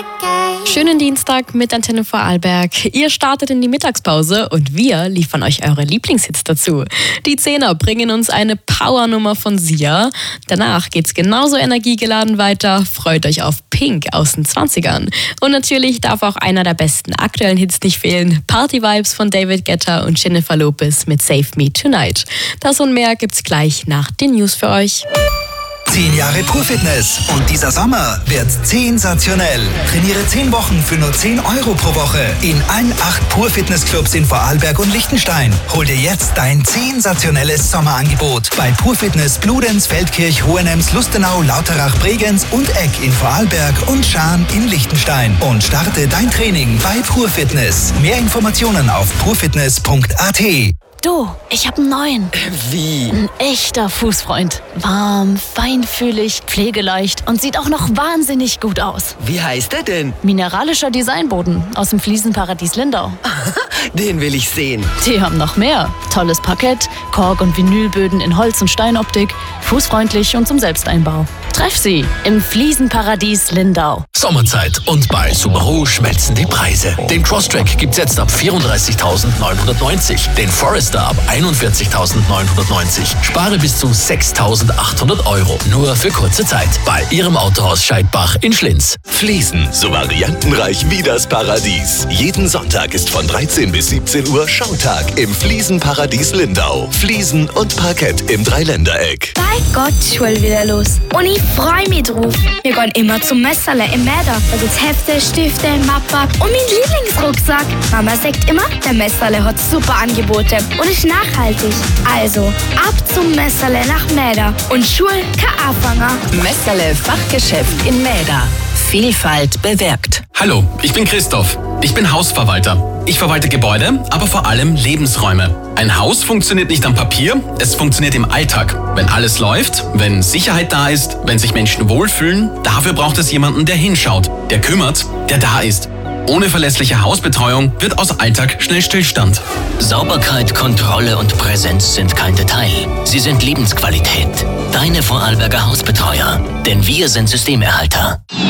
Schönen Dienstag mit Antenne Vorarlberg. Ihr startet in die Mittagspause und wir liefern euch eure Lieblingshits dazu. Die Zehner bringen uns eine Powernummer von Sia. Danach geht's genauso energiegeladen weiter. Freut euch auf Pink aus den 20ern. Und natürlich darf auch einer der besten aktuellen Hits nicht fehlen. Party-Vibes von David Guetta und Jennifer Lopez mit Save Me Tonight. Das und mehr gibt's gleich nach den News für euch. 10 Jahre Pur-Fitness und dieser Sommer wird's sensationell. Trainiere 10 Wochen für nur 10 Euro pro Woche in allen 8 Pur-Fitness-Clubs in Vorarlberg und Liechtenstein. Hol dir jetzt dein sensationelles Sommerangebot bei Pur-Fitness Bludenz, Feldkirch, Hohenems, Lustenau, Lauterach, Bregenz und Egg in Vorarlberg und Schaan in Liechtenstein. Und starte dein Training bei Pur-Fitness. Mehr Informationen auf purfitness.at. Du, ich hab einen neuen. Wie? Ein echter Fußfreund. Warm, feinfühlig, pflegeleicht und sieht auch noch wahnsinnig gut aus. Wie heißt er denn? Mineralischer Designboden aus dem Fliesenparadies Lindau. Den will ich sehen. Die haben noch mehr. Tolles Parkett, Kork- und Vinylböden in Holz- und Steinoptik, fußfreundlich und zum Selbsteinbau. Treff sie im Fliesenparadies Lindau. Sommerzeit und bei Subaru schmelzen die Preise. Den Crosstrek gibt's jetzt ab 34.990, den Forester ab 41.990. Spare bis zu 6.800 Euro. Nur für kurze Zeit bei Ihrem Autohaus Scheidbach in Schlinz. Fliesen, so variantenreich wie das Paradies. Jeden Sonntag ist von 13 bis 17 Uhr Schautag im Fliesenparadies Lindau. Fliesen und Parkett im Dreiländereck. Bei Gott, Schule wieder los. Und ich freu mich drauf. Wir gehen immer zum Messerle im Mäder. Da gibt's Hefte, Stifte, Mappe und mein Lieblingsrucksack. Mama sagt immer, der Messerle hat super Angebote und ist nachhaltig. Also, ab zum Messerle nach Mäder und Schule kein Anfänger. Messerle Fachgeschäft in Mäder. Vielfalt bewirkt. Hallo, ich bin Christoph. Ich bin Hausverwalter. Ich verwalte Gebäude, aber vor allem Lebensräume. Ein Haus funktioniert nicht am Papier, es funktioniert im Alltag. Wenn alles läuft, wenn Sicherheit da ist, wenn sich Menschen wohlfühlen, dafür braucht es jemanden, der hinschaut, der kümmert, der da ist. Ohne verlässliche Hausbetreuung wird aus Alltag schnell Stillstand. Sauberkeit, Kontrolle und Präsenz sind kein Detail. Sie sind Lebensqualität. Deine Vorarlberger Hausbetreuer. Denn wir sind Systemerhalter.